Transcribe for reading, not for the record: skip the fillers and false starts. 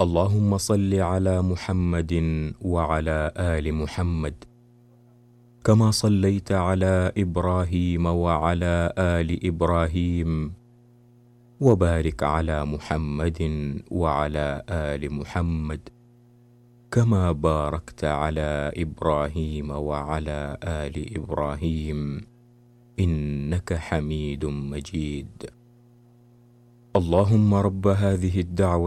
اللهم صل على محمد وعلى آل محمد كما صليت على إبراهيم وعلى آل إبراهيم، وبارك على محمد وعلى آل محمد كما باركت على إبراهيم وعلى آل إبراهيم إنك حميد مجيد. اللهم رب هذه الدعوة